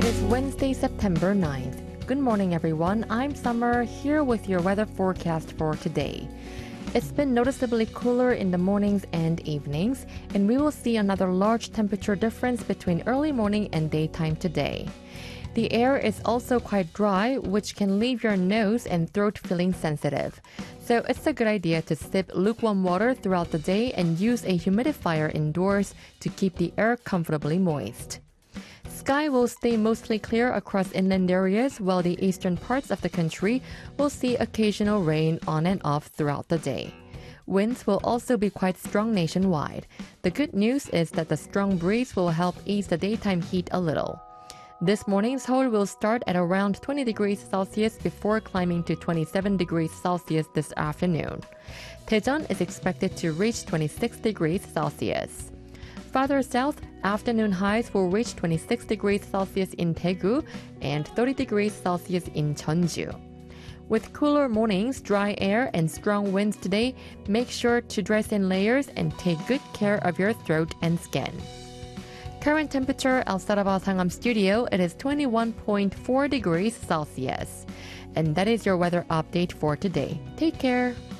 It is Wednesday, September 9th. Good morning, everyone. I'm Summer, here with your weather forecast for today. It's been noticeably cooler in the mornings and evenings, and we will see another large temperature difference between early morning and daytime today. The air is also quite dry, which can leave your nose and throat feeling sensitive. So it's a good idea to sip lukewarm water throughout the day and use a humidifier indoors to keep the air comfortably moist. Sky will stay mostly clear across inland areas, while the eastern parts of the country will see occasional rain on and off throughout the day. Winds will also be quite strong nationwide. The good news is that the strong breeze will help ease the daytime heat a little. This morning, Seoul will start at around 20 degrees Celsius before climbing to 27 degrees Celsius this afternoon. Daejeon is expected to reach 26 degrees Celsius. Farther south, afternoon highs will reach 26 degrees Celsius in Daegu and 30 degrees Celsius in Jeonju. With cooler mornings, dry air, and strong winds today, make sure to dress in layers and take good care of your throat and skin. Current temperature outside of our Sangam studio, it is 21.4 degrees Celsius. And that is your weather update for today. Take care.